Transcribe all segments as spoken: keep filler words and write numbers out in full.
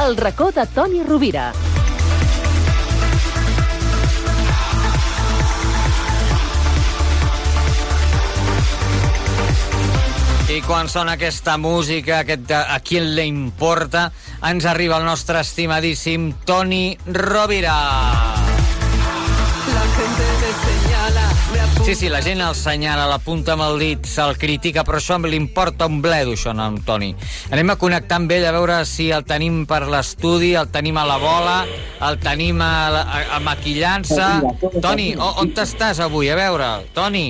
El racó de Toni Rovira. I quan sona aquesta música, aquest a qui le importa, ens arriba el nostre estimadíssim Toni Rovira. Sí, sí, la gent el senyala, l'apunta amb el dit, se'l critica, però això li importa un bledo, això, no, amb Toni. Anem a connectar amb ell, a veure si el tenim per l'estudi, el tenim a la bola, el tenim a, a, a maquillant-se. Toni, on t'estàs avui? A veure, Toni.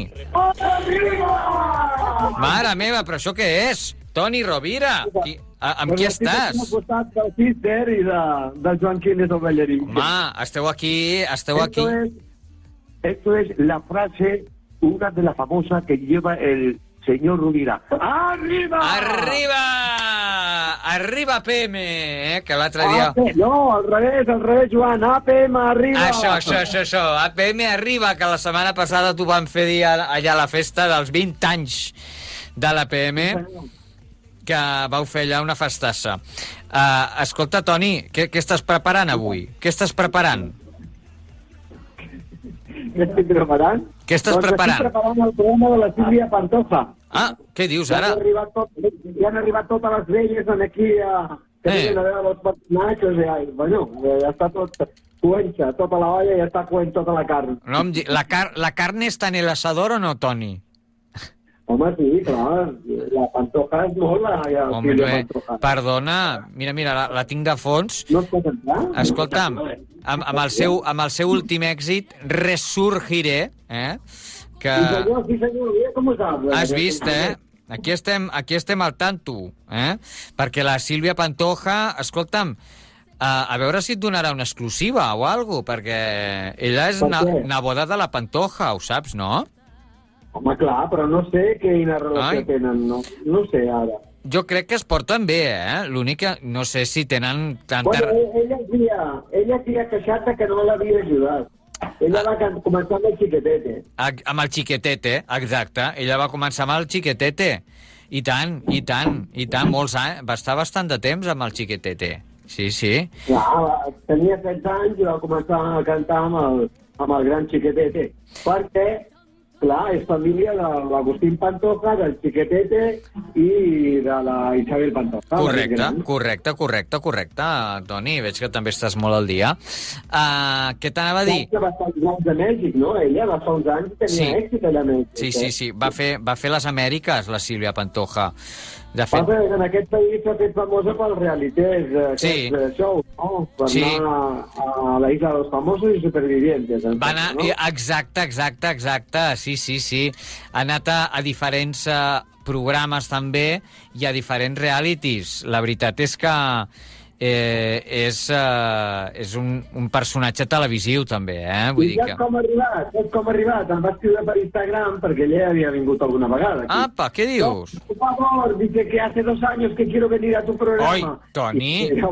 Mare meva, però això què és? Toni Rovira. Qui, a, amb qui estàs? Estic al costat del Cister i de, del Joan Quiles, el ballarí. Home, esteu aquí, esteu aquí. Esto es, esto es la frase, una de la famosa que lleva el señor Rovira. ¡Arriba! Arriba! Arriba P M, eh? Que l'altre dia... Ah, no, al revés, al revés, Joan. A P M, arriba! Això, això, això, això. A P M arriba, que la setmana passada t'ho van fer dir allà a la festa dels vint anys de l'A P M, que vau fer allà una festassa. Uh, escolta, Toni, què, què estàs preparant avui? Què estàs preparant? Què estic preparant? Què estàs doncs preparant? Estic preparant el programa de la Sílvia Pantoja. Ah, què dius Ja ara? han arribat, tot, ja han arribat totes les velles en aquí a... Que Eh. eh. a veure els personatges i, ai, bueno, ja està tot cuenxa, tota la olla ja està cuent tota la carn. No, em di... la, car... la carne està en el asador o no, Toni? Home, sí, clar, la Pantoja és molt la, la Home, Sílvia bé, Pantoja. perdona, mira, mira, la, la tinc de fons. No es pot entrar? Escolta'm, amb, amb, el seu, amb el seu últim èxit, Resurgiré, eh? Que... Sí, senyor, sí, senyor, mira com ho saps. Has vist, eh? Aquí estem, aquí estem al tanto, eh? Perquè la Sílvia Pantoja, escolta'm, a, a veure si et donarà una exclusiva o alguna cosa, perquè ella és Per na, què? neboda de la Pantoja, ho saps, no? Home, clar, però no sé quina relació Ai. tenen, no, no sé ara. Jo crec que es porten bé, eh? L'únic que no sé si tenen tanta... Bueno, ell- ella havia, ella havia queixat que no l'havia ajudat. Ella va can- començar amb el xiquetete. Ag- Amb el xiquetete, exacte. Ella va començar amb el xiquetete. I tant, i tant, i tant, molts anys. Va estar bastant de temps amb el xiquetete. Sí, sí. Clar, tenia setze anys i va començar a cantar amb el, amb el gran xiquetete. Perquè, clar, és família de l'Agustín Pantoja, del xiquetete i de la Isabel Pantoja. Correcte, correcte, correcte, correcte, Toni. Veig que també estàs molt al dia. Uh, què t'anava a dir? Que va estar uns anys a Mèxic, no? Ella va fa uns anys tenia Sí. èxit allà a Mèxic. Sí, sí, sí. Va fer, va fer les Amèriques, la Sílvia Pantoja. De Va fet, fer, en aquest país s'ha fet famosa pels realités, aquests Sí. eh, shows, no? Per Sí. anar a la Isla de los Famosos i Supervivientes. em va anar... sembla, no? Exacte, exacte, exacte. Sí, sí, sí. Ha anat a, a diferents uh, programes també i a diferents realities. La veritat és que eh, és, uh, és un, un personatge televisiu també, eh? Vull I dir ja que... com ha arribat, saps com ha arribat? Em va escriure per Instagram perquè ella ja havia vingut alguna vegada. Aquí. Apa, què dius? No, por favor, dice que hace dos años que quiero venir a tu programa. Oi, Toni. I,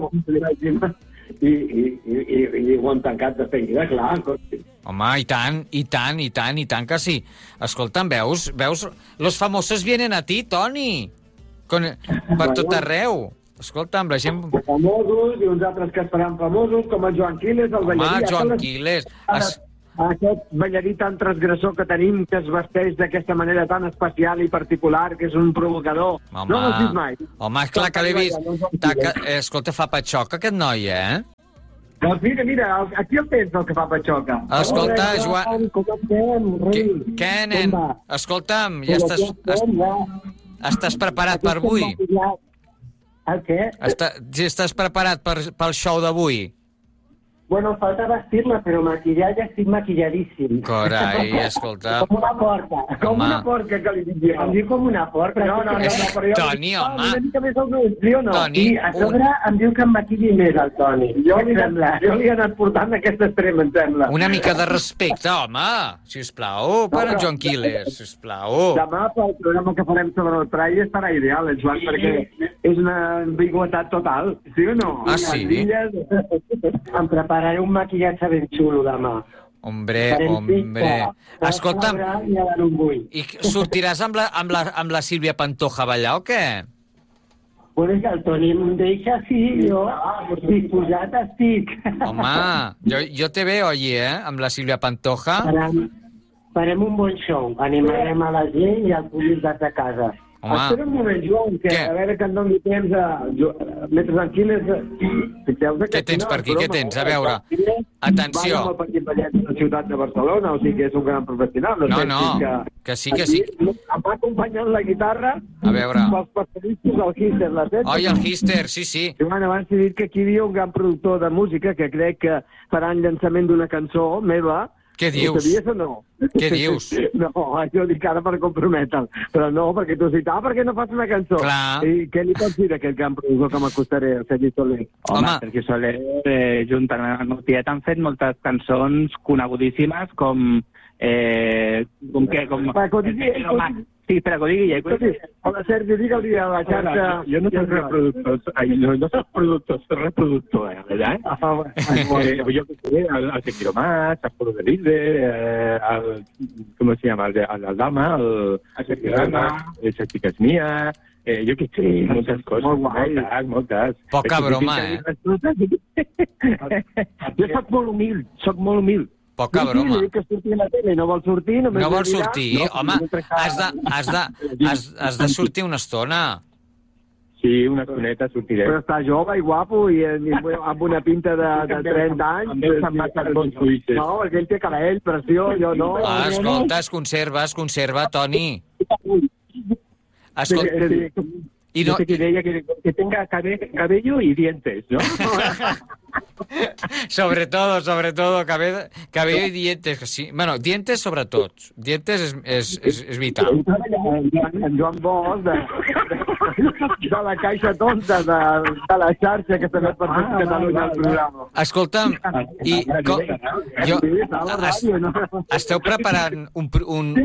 i, i, i, i, i ho han tancat de seguida, clar. Home, i tant, i tant, i tant, i tant que sí. Escolta'm, veus? Veus? Los famosos vienen a ti, Toni. Con... Per tot arreu. Escolta'm, la gent... Famosos i uns altres que es faran famosos, com el Joan Quiles, el Home, ballarí. Joan Aquelles- Quiles. Es... Aquest ballarí tan transgressor que tenim, que es vesteix d'aquesta manera tan especial i particular, que és un provocador. Home, No l'has vist mai? home, és clar que l'he vist. Taca... Eh, escolta, fa patxoca aquest noi, eh? Doncs mira, mira, el- aquí el tens, el que fa patxoca. Escolta, Hola, Joan- Com estem, Què, rei? què nen? Com va? Escolta'm, ja Com estàs, estem, est- va? estàs preparat per Aquí avui? estem maquillats. El què? Està, si estàs preparat per, pel show d'avui? Bueno, falta vestir-la, però maquillar ja estic maquilladíssim. Carai, escolta... Com una porca, com Home. una porca que li dic jo. Em diu com una porca. No, no, no, no, però jo... Toni, home. Ah, una mica més al meu estil, no? Toni, I a sobre em diu que em maquilli més el Toni. Jo li, jo li he anat portant aquest extrem, em sembla. Una mica de respecte, home, sisplau, per en Joan Quiles, sisplau. Demà, pel programa que farem sobre el Prai, estarà ideal, el Joan, perquè és una ambigüetat total, sí o no? Ah, sí? Les illes... Em prepararé un maquillatge ben xulo demà. Hombre, Farem hombre. pizza, Escolta'm, i a dar un bull. i sortiràs amb la, amb la, amb la Sílvia Pantoja a ballar o què? Bueno, que el Toni em deixa així, jo disposat estic. Home, jo, jo te veo allí, eh, amb la Sílvia Pantoja. Farem, farem un bon show, animarem a la gent i al públic de casa. Home. Espera un moment, Joan, que Què? a veure que em doni temps a... Jo, mentre tranquil·les... Què tens per aquí? Què tens? A veure. Atenció. Va amb el Petit Vallet de la ciutat de Barcelona, o sigui que és un gran professional. No, sé, no, que, que sí, que sí. Aquí em va acompanyant la guitarra A veure. pels passadissos del Hister. La Oi, el Hister, sí, sí. Joan, abans t'he dit que aquí hi havia un gran productor de música que crec que farà el llançament d'una cançó meva. Què dius? Ho sabies o no? Què dius? No, jo dic ara per comprometre'l. Però no, perquè tu has dit, ah, per què no fas una cançó? Clar. I què li pots dir d'aquest gran productor que m'acostaré, el Sergi Soler? Home. Home, Sergi Soler, eh, junt amb el meu tiet, han fet moltes cançons conegudíssimes com... Eh, com què? Com... Va, que ho digui ell, que ho Home, digui. sí, espera, que ho digui Escolti, ell. hola, Sergi, digue-li a la xarxa... Yo no soy reproductor, ay, no, no soy productor, soy reproductor, ¿verdad? Ah, bueno. Eh, yo que sé, al, al Te Quiero Más, al Foro de Líder, eh, al, ¿cómo se llama? Al, de- al Aldama, al, al Sergio Dama, Esa chica es mía, eh, yo qué sé, muchas cosas, Molt guai. moltes, moltes. Poca És que broma, tinc eh? que dir-les totes. Jo soc molt humil, soc molt humil. Poca Sí, sí, broma. li dic que surti a la tele, no vol sortir, només No ve vols a mirar. sortir? No, Home, no tracta- has de, has, de, has, has de sortir una estona. Sí, una estoneta sortiré. Però està jove i guapo i, i amb una pinta de, de trenta anys. Em veus amb massa bons ulls. No, perquè ell té cabell, pressió, jo no. Ah, escolta, es conserva, es conserva, Toni. Escolta, Sí, sí. i no, Yo sé que ella que, que tenga cabe- cabello y dientes, ¿no? sobre todo, sobre todo, cabello, cabello y dientes. que Sí. Bueno, dientes sobre tot. Dientes és, és, és, és vital. En Joan, en Joan Bosch, de, de, de la caixa tonta de, de la xarxa que també per tot Catalunya al programa. Escolta'm, i co, jo, Sí, està a la es, ràdio, no? esteu preparant un... pr- un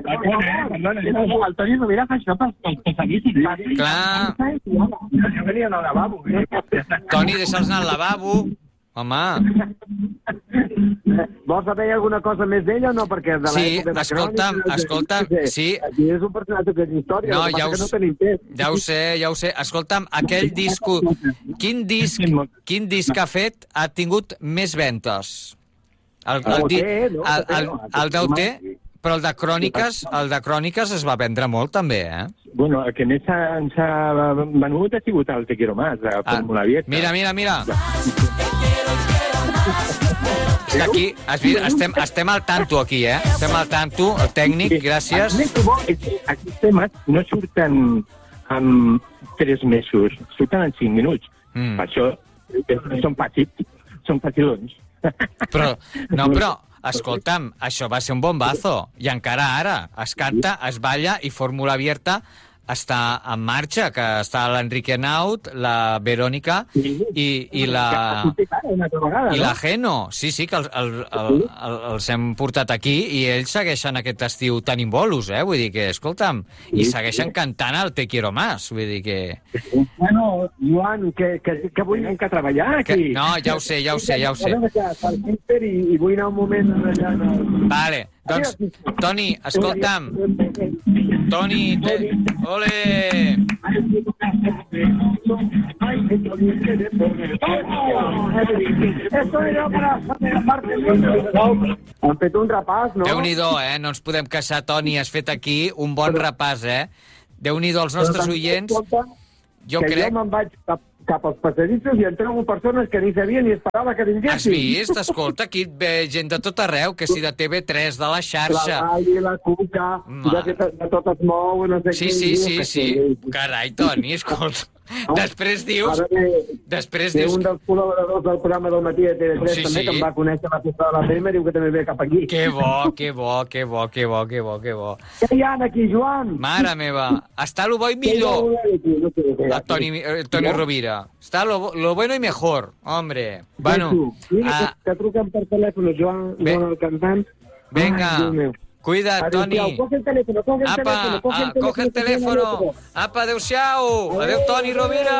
El Toni Rovira fa això per seguir. clar, Jo venia al lavabo. eh? Toni, deixa'ls anar al lavabo. Home, Vols saber alguna cosa més d'ella o no? Perquè de Sí, l'època de escolta'm, Cròniques, escolta'm, no sé, sí. Aquí és un personatge que és història, No, el que ja passa ho que no sé. tenim temps. ja ho sé, ja ho sé. Escolta'm, aquell disco... Quin disc, quin disc ha fet ha tingut més ventes? El, el, di- el, el, el d'O T, però el de Cròniques, el de Cròniques es va vendre molt també, eh? Bueno, el que més s'ha- ens ha venut ha sigut el Te Quiero Más, de Ah, Fórmula Vieta. mira, mira, mira. És que aquí has vist, estem, estem al tanto aquí, eh? Estem al tanto, el tècnic, gràcies. El més bo és que aquests temes no surten en tres mesos, surten en cinc minuts. Mm. Per això eh, són fàcils, són facilons. Però, no, però, escolta'm, això va ser un bombazo. I encara ara es canta, es balla i Fórmula Abierta està en marxa, que està l'Enrique Naut, la Verònica i, i la... I la Geno, sí, sí, que el, el, el, el, els hem portat aquí i ells segueixen aquest estiu tan bolos, eh? Vull dir que, escolta'm, i segueixen cantant el Te Quiero Más, vull dir que... Bueno, Joan, que, que, que vull... Tenim que treballar que... aquí. No, ja ho sé, ja ho sé, ja ho sé. I, i vull anar un moment allà... Vale, doncs, Toni, escolta'm, Toni, te... ole! Han fet un repàs, no? Déu-n'hi-do, eh? No ens podem queixar, Toni, has fet aquí un bon repàs, eh? Déu-n'hi-do als nostres oients. Jo que crec... jo me'n vaig cap, cap als passadissos i em trobo persones que ni sabien ni esperava que vinguessin. Has vist? Escolta, aquí et ve gent de tot arreu, que si de T V tres, de la La xarxa... Gali, la Cuca, Ma. de, de, de tot es mou, no sé Sí, què. sí, i diu sí, que sí. Carai, Toni, escolta. Després dius... Ara ve, Després ve dius... un dels col·laboradors del programa del matí de T V tres Sí, també, sí. que em va conèixer a la festa de la P M, diu que també ve cap aquí. Que bo, que bo, que bo, que bo, que bo, que bo. Què hi ha aquí, Joan? Mare meva, està lo bo i millor. No sé què hi ha A aquí. Toni, eh, Toni Rovira. Està lo, bo- lo bueno y mejor, hombre. Bueno, Mira, ah, que, que truquen per telèfon, Joan, Bé. Joan el cantant. venga, Ai, Déu meu. cuida, Adéu-siau, Toni. coge el teléfono, coge el Apa, teléfono, coge el ah, coge el teléfono. teléfono. Apa, adéu-siau. Adéu, Toni Rovira.